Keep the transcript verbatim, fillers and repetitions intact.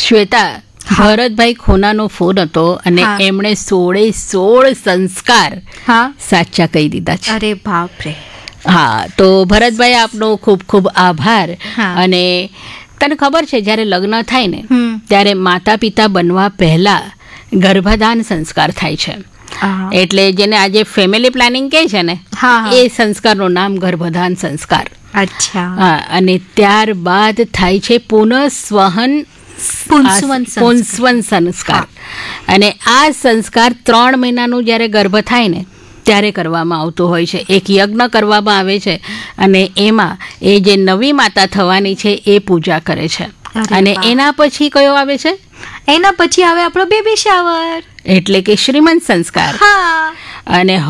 Shweta, Bharatbhai ખોનાનો phone હતો અને હા. એમણે સોળે સોળ સંસ્કાર હા સાચા કહી દીધા છે. અરે બાપ રે. હા, તો ભરતભાઈ આપનો ખૂબ ખૂબ આભાર. હા. અને તને ખબર છે જ્યારે લગ્ન થાય ને હમ. ત્યારે માતા પિતા બનવા પહેલા ગર્ભદાન સંસ્કાર થાય છે. હા. એટલે જેને આજે ફેમિલી પ્લાનિંગ કહે છે ને, હા, હા. એ સંસ્કારનું નામ ગર્ભદાન સંસ્કાર. અચ્છા. હા, અને ત્યારબાદ થાય છે પુનઃસ્વહન પુંસવન સંસ્કાર. પુંસવન સંસ્કાર. અને આ સંસ્કાર ત્રણ મહિનાનું જ્યારે ગર્ભ થાય ને ત્યારે કરવામાં આવતું હોય છે. એક યજ્ઞ કરવામાં આવે છે અને એમાં એ જે નવી માતા થવાની છે એ પૂજા કરે છે. અરે અને વાહ. એના પછી કયો આવે છે? એના પછી આવે આપણો બેબી શાવર. એટલે કે શ્રીમંત સંસ્કાર. હા. અને